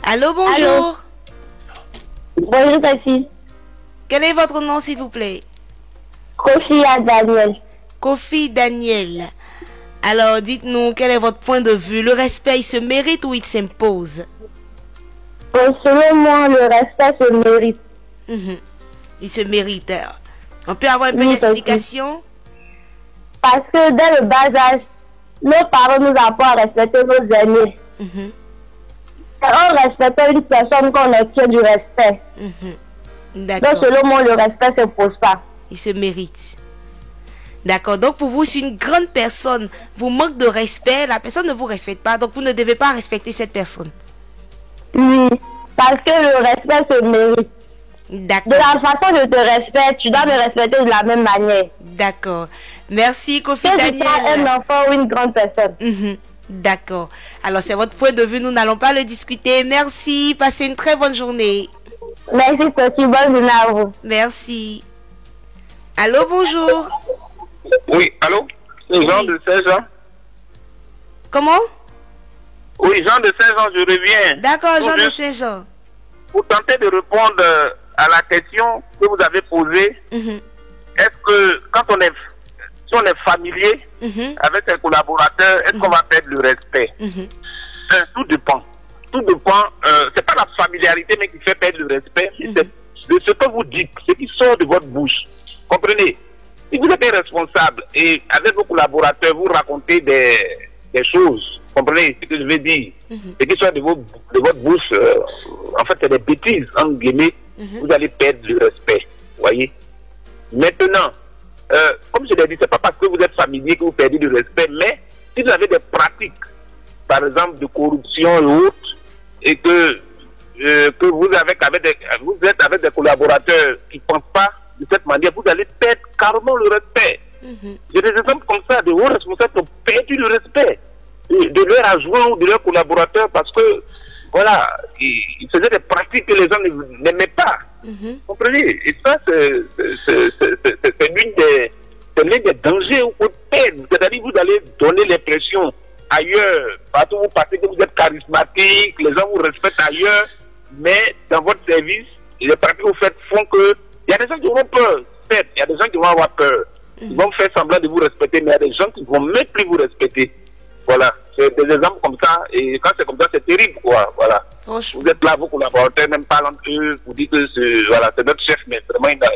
Allô, bonjour. Allô. Bonjour, Sophie. Quel est votre nom, s'il vous plaît? Kofi Daniel. Kofi Daniel. Alors, dites-nous, quel est votre point de vue? Le respect, il se mérite ou il s'impose? Selon moi, le respect se mérite. Il se mérite. On peut avoir un peu Oui, d'explication? Parce que dès le bas âge, nos parents nous apprennent à respecter nos aînés. En respectant une personne qu'on obtient du respect. D'accord. Donc, selon moi, le respect ne s'impose pas. Il se mérite. D'accord. Donc, pour vous, si une grande personne vous manque de respect, la personne ne vous respecte pas. Donc, vous ne devez pas respecter cette personne. Oui, parce que le respect se mérite. D'accord. De la façon dont je te respecte, tu dois me respecter de la même manière. D'accord. Merci, Kofi Que Daniel. tu sois un enfant ou une grande personne. D'accord. Alors, c'est votre point de vue. Nous n'allons pas le discuter. Merci. Passez une très bonne journée. Merci, Sophie. Bonne journée à vous. Merci. Allô, bonjour. Oui, allô? C'est Jean de 16 ans. Comment? Oui, Jean de 16 ans, je reviens. D'accord, Jean de Juste 16 ans. pour tenter de répondre à la question que vous avez posée. Est-ce que quand si on est familier avec un collaborateur, est-ce qu'on va perdre le respect? Tout dépend. Tout dépend. C'est pas la familiarité mais qui fait perdre le respect, c'est de ce que vous dites, ce qui sort de votre bouche. Comprenez? Si vous êtes responsable et avec vos collaborateurs, vous racontez des choses, comprenez ce que je veux dire? Ce qui sort de votre bouche, en fait, c'est des bêtises, en guillemets, vous allez perdre le respect. Voyez? Maintenant, comme je l'ai dit, c'est pas parce que vous êtes familier que vous perdez le respect, mais si vous avez des pratiques, par exemple de corruption et autres, et que vous êtes avec des collaborateurs qui ne pensent pas de cette manière, vous allez perdre carrément le respect. J'ai des exemples comme ça, de hauts responsables qui ont perdu le respect de leurs adjoints ou de leurs collaborateurs parce que, voilà, ils faisaient des pratiques que les gens n'aimaient pas. Comprenez? Et ça, c'est l'un des dangers où vous perdez. C'est-à-dire vous allez donner l'impression ailleurs, partout où vous passez, que vous êtes charismatique, les gens vous respectent ailleurs, mais dans votre service, les pratiques que vous faites font que il y a des gens qui auront peur, certes, il y a des gens qui vont avoir peur. Ils vont faire semblant de vous respecter, mais il y a des gens qui ne vont même plus vous respecter. Voilà, c'est des exemples comme ça, et quand c'est comme ça, c'est terrible, quoi, voilà. Vous êtes là, vos collaborateurs, même parlant entre eux, vous dites que c'est notre chef, mais vraiment, il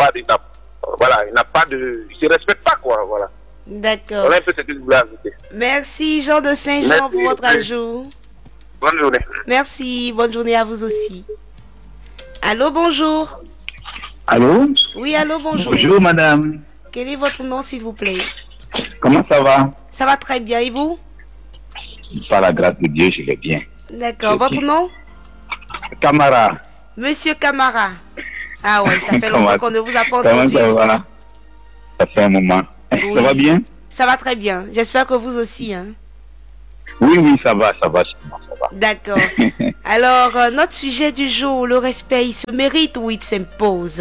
ne se respecte pas, quoi, voilà. D'accord. Voilà un peu ce que je voulais ajouter. Merci, Jean de Saint-Jean, pour votre ajout. Bonne journée. Merci, bonne journée à vous aussi. Allô, bonjour. Allô? Oui, allô, bonjour. Bonjour, madame. Quel est votre nom, s'il vous plaît? Comment ça va? Ça va très bien, et vous? Par la grâce de Dieu, je vais bien. D'accord, votre nom? Camara. Monsieur Camara. Ah ouais, ça fait longtemps qu'on ne vous a pas entendu. Comment ça va? Ça fait un moment. Oui. Ça va bien? Ça va très bien. J'espère que vous aussi. Hein? Oui, ça va. D'accord. Alors, notre sujet du jour, le respect, il se mérite ou il s'impose?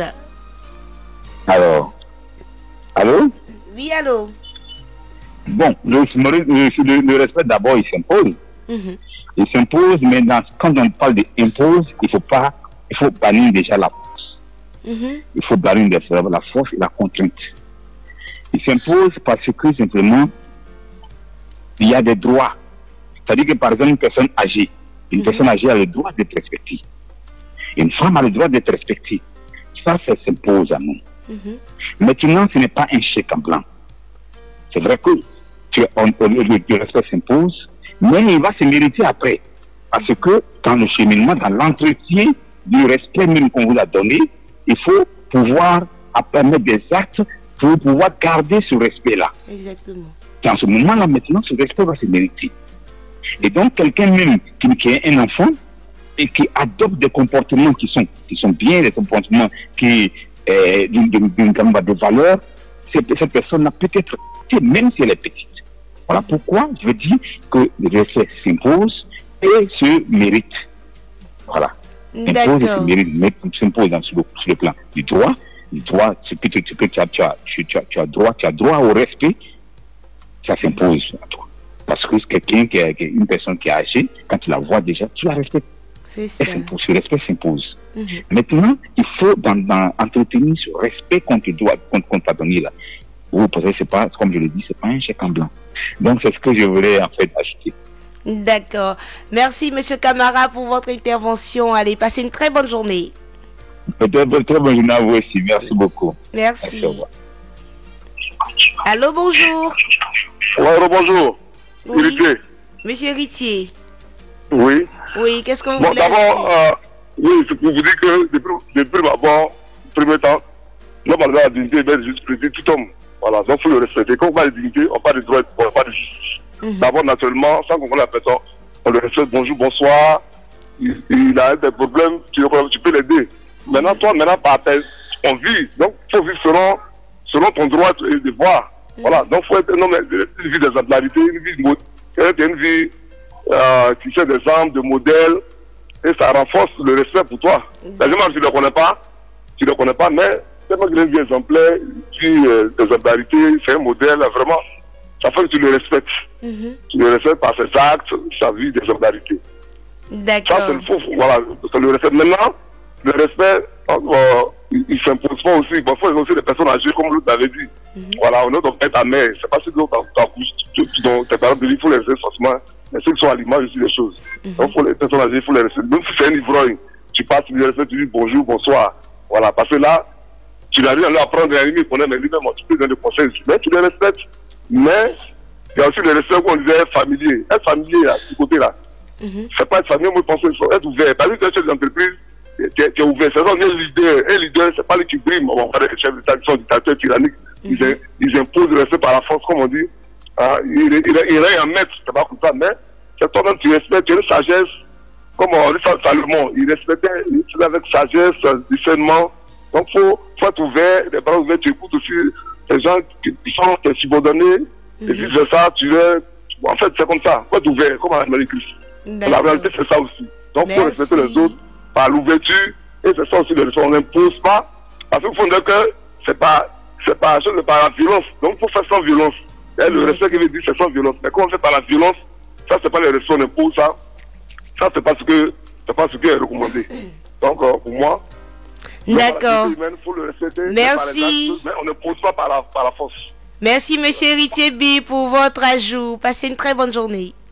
Alors, allô? Oui, allô? Bon, le respect d'abord, il s'impose. Il s'impose, mais quand on parle d'impose, il faut bannir déjà la force. Il faut bannir la force et la contrainte. Il s'impose parce que simplement, il y a des droits. C'est-à-dire que par exemple, une personne âgée a le droit d'être respectée. Une femme a le droit d'être respectée. Ça s'impose à nous. Maintenant, ce n'est pas un chèque en blanc. C'est vrai que le respect s'impose, mais il va se mériter après. Parce que dans le cheminement, dans l'entretien du respect même qu'on vous a donné, il faut pouvoir permettre des actes pour pouvoir garder ce respect-là. Exactement. Dans ce moment-là, maintenant, ce respect va se mériter. Et donc, quelqu'un même qui est un enfant et qui adopte des comportements qui sont bien, des comportements d'une gamme de valeurs, cette personne-là peut-être, même si elle est petite. Voilà pourquoi je veux dire que le respect s'impose et se mérite. Voilà. S'impose sur le plan du droit. Du droit, ce que tu as droit au respect, ça s'impose à toi. Parce que quelqu'un une personne qui est âgée, quand tu la vois déjà, tu la respectes. C'est ça. Ce respect s'impose. Maintenant, il faut entretenir ce respect qu'on t'a donné là. Vous posez, c'est pas, comme je le dis, c'est pas un chèque en blanc. Donc, c'est ce que je voulais en fait acheter. D'accord. Merci, Monsieur Camara, pour votre intervention. Allez, passez une très bonne journée. Peut-être très bonne journée à vous aussi. Merci beaucoup. Merci. Merci, au revoir. Allô, bonjour. Ouais, bonjour. Oui. Héritier. Monsieur Héritier. Oui. Oui, qu'est-ce qu'on Bon, voulait d'abord, oui, c'est pour vous dire que depuis d'abord, premier temps, l'homme a la dignité est juste président tout homme. Voilà, donc il faut le respecter. Quand on parle de dignité, on parle de droit, on parle de justice. D'abord, naturellement, sans qu'on connaisse la personne, on le respecte, bonjour, bonsoir. Il a des problèmes, tu peux l'aider. Maintenant, toi, par tête, on vit. Donc, il faut vivre selon ton droit et devoir. Voilà, donc il faut être un homme, une vie d'exemplarité, une vie qui sert d'exemple, de modèle, et ça renforce le respect pour toi. D'ailleurs, tu ne le connais pas, mais c'est pas qu'il a une vie exemplaire, une vie d'exemplarité, c'est un modèle, vraiment, ça fait que tu le respectes. Tu le respectes par ses actes, sa vie d'exemplarité. D'accord. Ça, c'est le faux, voilà, c'est le respect. Maintenant, le respect, il s'impose pas aussi. Parfois, il y a aussi des personnes âgées, comme l'autre avait dit. Voilà, on ne doit pas être amer. C'est pas ce que tes parents te disent, il faut les respecter forcément. Mais ceux qui sont à l'image aussi des choses. Donc, les personnes âgées, il faut les respecter. Même si c'est un ivrogne, tu passes, tu les respectes, tu dis bonjour, bonsoir. Voilà, parce que là, tu n'as rien à lui apprendre, à lui connaître, mais lui-même, tu peux donner des conseils. Mais tu les respectes. Mais, il y a aussi le respect qu'on disait familier. Être familier, à ce côté-là. C'est pas être familier, moi, je pense qu'il faut être ouvert. Parce que tu es chef d'entreprise, tu es ouvert. C'est ça, un leader, c'est pas lui qui brime. On parle des chefs d'État qui sont dictateurs tyranniques. Ils imposent le respect par la force, comme on dit. Il règne en maître, c'est pas comme ça, mais c'est toi-même, tu respectes, tu as une sagesse, comme on dit ça, Salomon. Il respectait, il faisait avec sagesse, discernement. Donc, il faut être ouvert, les bras ouverts, tu écoutes aussi les gens qui sont tes subordonnés, et vice versa, en fait, c'est comme ça, faut être ouvert, comme en Amérique du Sud. La réalité, c'est ça aussi. Donc, il faut respecter les autres par l'ouverture, et c'est ça aussi, on n'impose pas, parce qu'il faut dire que c'est pas par la violence, donc il faut faire sans violence. Et le respect qui veut dire c'est sans violence. Mais quand on fait par la violence, ça c'est pas les respect, on impose ça. Ça c'est pas ce qui est recommandé. Donc pour moi, d'accord. Il faut le respecter. Merci. Mais on n'impose pas par la force. Merci Monsieur Héritier B pour votre ajout. Passez une très bonne journée.